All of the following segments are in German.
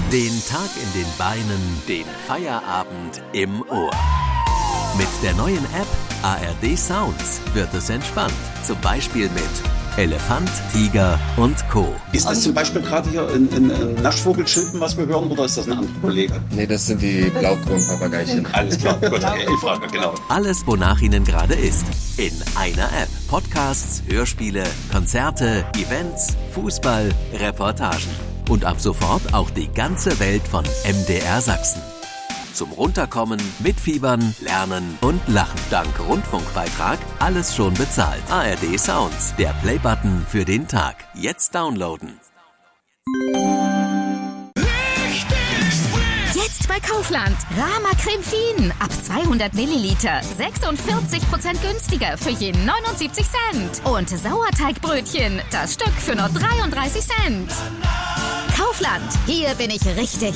Den Tag in den Beinen, den Feierabend im Ohr. Mit der neuen App ARD Sounds wird es entspannt. Zum Beispiel mit Elefant, Tiger und Co. Ist das zum Beispiel gerade hier ein Naschvogelschilpen, was wir hören, oder ist das ein anderer Kollege? Nee, das sind die Blaukronpapageichen. Alles klar, gut, okay, ich frage, genau. Alles, wonach Ihnen gerade ist. In einer App. Podcasts, Hörspiele, Konzerte, Events, Fußball, Reportagen. Und ab sofort auch die ganze Welt von MDR Sachsen. Zum Runterkommen, Mitfiebern, Lernen und Lachen. Dank Rundfunkbeitrag alles schon bezahlt. ARD Sounds, der Playbutton für den Tag. Jetzt downloaden. Jetzt bei Kaufland. Rama Creme Fien. Ab 200 Milliliter. 46% günstiger für je 79 Cent. Und Sauerteigbrötchen. Das Stück für nur 33 Cent. Kaufland. Hier bin ich richtig.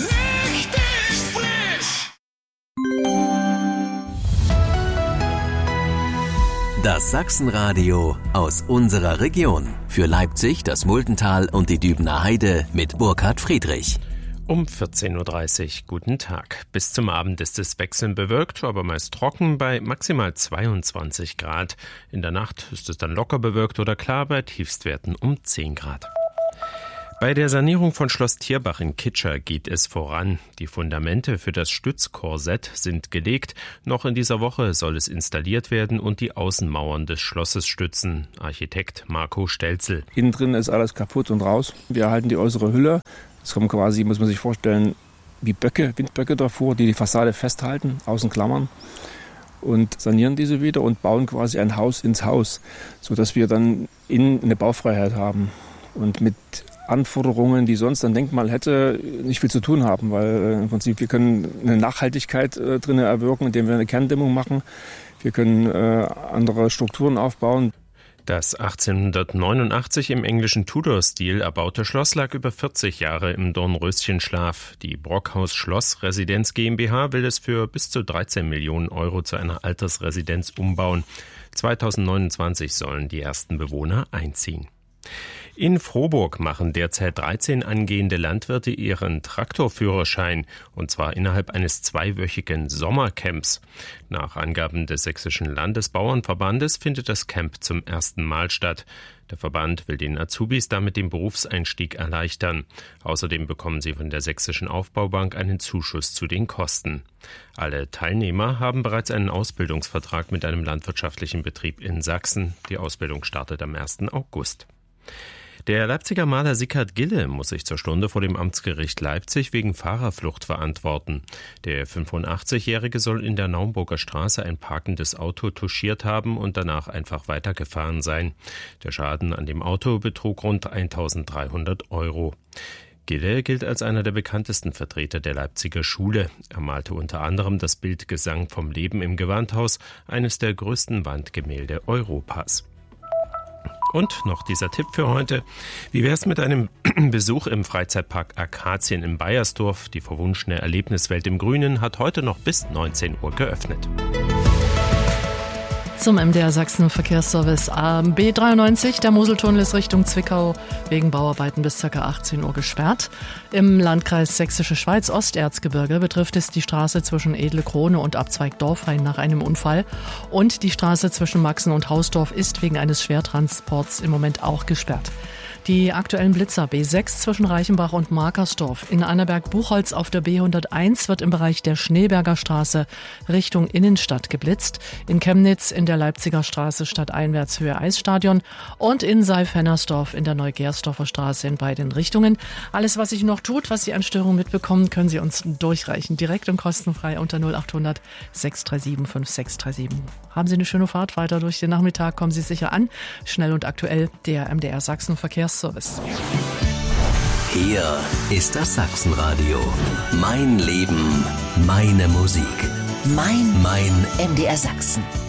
Das Sachsenradio aus unserer Region. Für Leipzig, das Muldental und die Dübener Heide mit Burkhard Friedrich. Um 14.30 Uhr, guten Tag. Bis zum Abend ist es wechselnd bewölkt, aber meist trocken bei maximal 22 Grad. In der Nacht ist es dann locker bewölkt oder klar bei Tiefstwerten um 10 Grad. Bei der Sanierung von Schloss Tierbach in Kitscher geht es voran. Die Fundamente für das Stützkorsett sind gelegt. Noch in dieser Woche soll es installiert werden und die Außenmauern des Schlosses stützen. Architekt Marco Stelzel. Innen drin ist alles kaputt und raus. Wir erhalten die äußere Hülle. Es kommen quasi, muss man sich vorstellen, wie Böcke, Windböcke davor, die Fassade festhalten, außen klammern. Und sanieren diese wieder und bauen quasi ein Haus ins Haus, sodass wir dann innen eine Baufreiheit haben. Und mit Anforderungen, die sonst ein Denkmal hätte, nicht viel zu tun haben, weil im Prinzip wir können eine Nachhaltigkeit drin erwirken, indem wir eine Kerndämmung machen. Wir können andere Strukturen aufbauen. Das 1889 im englischen Tudor-Stil erbaute Schloss lag über 40 Jahre im Dornröschenschlaf. Die Brockhaus Schloss Residenz GmbH will es für bis zu 13 Millionen Euro zu einer Altersresidenz umbauen. 2029 sollen die ersten Bewohner einziehen. In Frohburg machen derzeit 13 angehende Landwirte ihren Traktorführerschein, und zwar innerhalb eines 2-wöchigen Sommercamps. Nach Angaben des Sächsischen Landesbauernverbandes findet das Camp zum ersten Mal statt. Der Verband will den Azubis damit den Berufseinstieg erleichtern. Außerdem bekommen sie von der Sächsischen Aufbaubank einen Zuschuss zu den Kosten. Alle Teilnehmer haben bereits einen Ausbildungsvertrag mit einem landwirtschaftlichen Betrieb in Sachsen. Die Ausbildung startet am 1. August. Der Leipziger Maler Sickert Gille muss sich zur Stunde vor dem Amtsgericht Leipzig wegen Fahrerflucht verantworten. Der 85-Jährige soll in der Naumburger Straße ein parkendes Auto touchiert haben und danach einfach weitergefahren sein. Der Schaden an dem Auto betrug rund 1.300 Euro. Gille gilt als einer der bekanntesten Vertreter der Leipziger Schule. Er malte unter anderem das Bild Gesang vom Leben im Gewandhaus, eines der größten Wandgemälde Europas. Und noch dieser Tipp für heute. Wie wär's mit einem Besuch im Freizeitpark Akazien in Baiersdorf? Die verwunschene Erlebniswelt im Grünen hat heute noch bis 19 Uhr geöffnet. Zum MDR Sachsen Verkehrsservice. B93, der Moseltunnel ist Richtung Zwickau wegen Bauarbeiten bis ca. 18 Uhr gesperrt. Im Landkreis Sächsische Schweiz Osterzgebirge betrifft es die Straße zwischen Edle Krone und Abzweig Dorfrhein nach einem Unfall. Und die Straße zwischen Maxen und Hausdorf ist wegen eines Schwertransports im Moment auch gesperrt. Die aktuellen Blitzer B6 zwischen Reichenbach und Markersdorf. In Annaberg-Buchholz auf der B101 wird im Bereich der Schneeberger Straße Richtung Innenstadt geblitzt. In Chemnitz in der Leipziger Straße stadteinwärts Höhe Eisstadion und in Seif-Hennersdorf in der Neugersdorfer Straße in beiden Richtungen. Alles, was sich noch tut, was Sie an Störungen mitbekommen, können Sie uns durchreichen. Direkt und kostenfrei unter 0800 637 5637. Haben Sie eine schöne Fahrt weiter durch den Nachmittag. Kommen Sie sicher an. Schnell und aktuell der MDR Sachsen Verkehrsservice. Hier ist das Sachsenradio. Mein Leben, meine Musik. Mein MDR Sachsen.